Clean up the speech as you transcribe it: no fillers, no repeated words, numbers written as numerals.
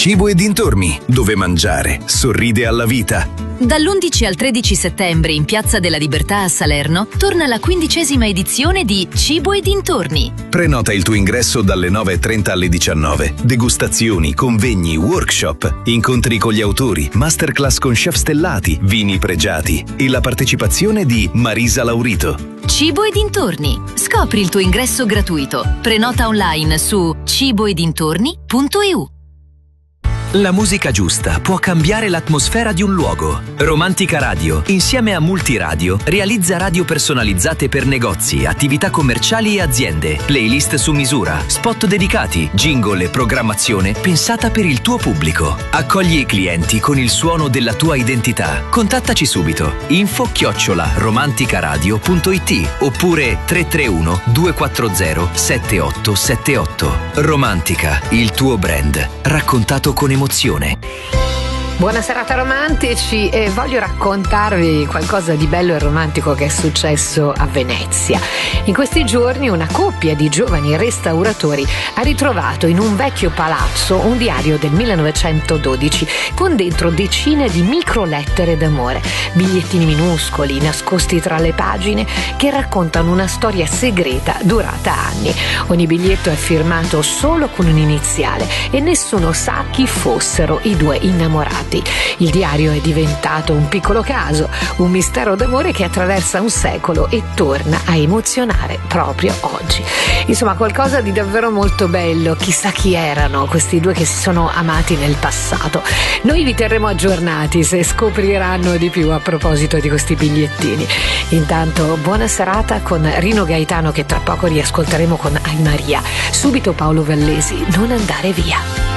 Cibo e dintorni, dove mangiare sorride alla vita. Dall'11 al 13 settembre in Piazza della Libertà a Salerno torna la 15ª edizione di Cibo e dintorni. Prenota il tuo ingresso dalle 9:30 alle 19. Degustazioni, convegni, workshop, incontri con gli autori, masterclass con chef stellati, vini pregiati e la partecipazione di Marisa Laurito. Cibo e dintorni. Scopri il tuo ingresso gratuito. Prenota online su ciboedintorni.eu. La musica giusta può cambiare l'atmosfera di un luogo. Romantica Radio, insieme a Multiradio, realizza radio personalizzate per negozi, attività commerciali e aziende, playlist su misura, spot dedicati, jingle e programmazione pensata per il tuo pubblico. Accogli i clienti con il suono della tua identità. Contattaci subito. info@romanticaradio.it oppure 331 240 7878. Romantica, il tuo brand, raccontato con emozione. Buona serata romantici, e voglio raccontarvi qualcosa di bello e romantico che è successo a Venezia. In questi giorni una coppia di giovani restauratori ha ritrovato in un vecchio palazzo un diario del 1912 con dentro decine di microlettere d'amore, bigliettini minuscoli nascosti tra le pagine che raccontano una storia segreta durata anni. Ogni biglietto è firmato solo con un iniziale e nessuno sa chi fossero i due innamorati. Il diario è diventato un piccolo caso, un mistero d'amore che attraversa un secolo e torna a emozionare proprio oggi. Insomma, qualcosa di davvero molto bello. Chissà chi erano questi due che si sono amati nel passato. Noi vi terremo aggiornati se scopriranno di più a proposito di questi bigliettini. Intanto buona serata con Rino Gaetano, che tra poco riascolteremo con Ai Maria. Subito Paolo Vallesi, Non andare via.